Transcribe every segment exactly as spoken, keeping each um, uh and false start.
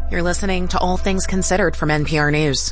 You're listening to All Things Considered from N P R News.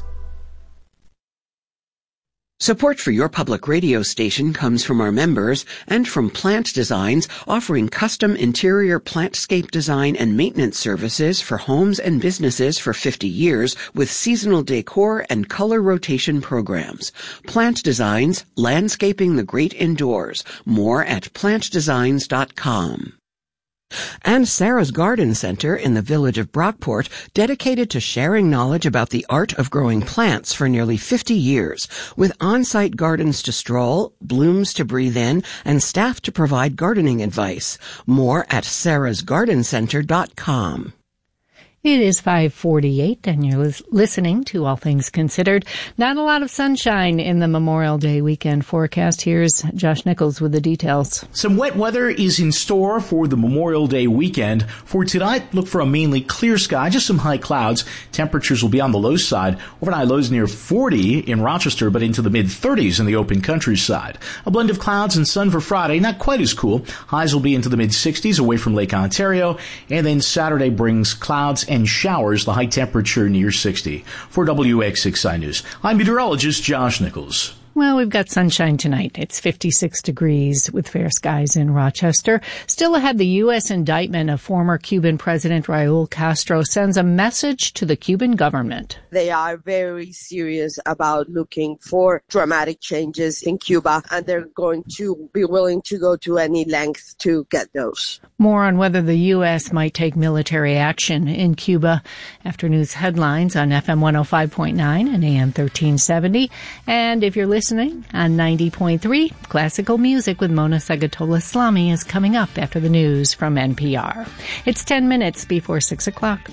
Support for your public radio station comes from our members and from Plant Designs, offering custom interior plantscape design and maintenance services for homes and businesses for fifty years with seasonal decor and color rotation programs. Plant Designs, landscaping the great indoors. More at plant designs dot com. And Sarah's Garden Center in the village of Brockport, dedicated to sharing knowledge about the art of growing plants for nearly fifty years, with on-site gardens to stroll, blooms to breathe in, and staff to provide gardening advice. More at sarahs garden center dot com. It is five forty-eight, and you're listening to All Things Considered. Not a lot of sunshine in the Memorial Day weekend forecast. Here's Josh Nichols with the details. Some wet weather is in store for the Memorial Day weekend. For tonight, look for a mainly clear sky, just some high clouds. Temperatures will be on the low side. Overnight lows near forty in Rochester, but into the mid-thirties in the open countryside. A blend of clouds and sun for Friday, not quite as cool. Highs will be into the mid-sixties away from Lake Ontario. And then Saturday brings clouds and showers, the high temperature near sixty. For W X six I News, I'm meteorologist Josh Nichols. Well, we've got sunshine tonight. It's fifty-six degrees with fair skies in Rochester. Still ahead, the U S indictment of former Cuban President Raul Castro sends a message to the Cuban government. They are very serious about looking for dramatic changes in Cuba, and they're going to be willing to go to any length to get those. More on whether the U S might take military action in Cuba after news headlines on F M one oh five point nine and A M thirteen seventy. And if you're listening on ninety point three, classical music with Mona Sagatola-Slami is coming up after the news from N P R. It's ten minutes before six o'clock.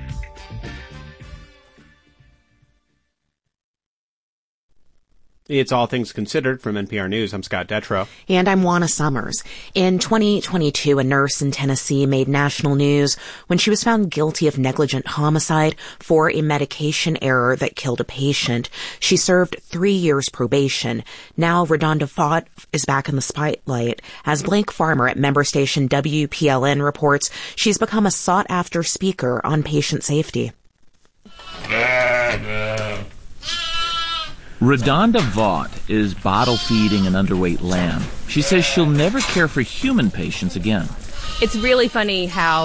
It's All Things Considered from N P R News. I'm Scott Detrow. And I'm Juana Summers. In twenty twenty-two, a nurse in Tennessee made national news when she was found guilty of negligent homicide for a medication error that killed a patient. She served three years probation. Now, Redonda Vaught is back in the spotlight. As Blake Farmer at member station W P L N reports, she's become a sought-after speaker on patient safety. Redonda Vaught is bottle feeding an underweight lamb. She says she'll never care for human patients again. It's really funny how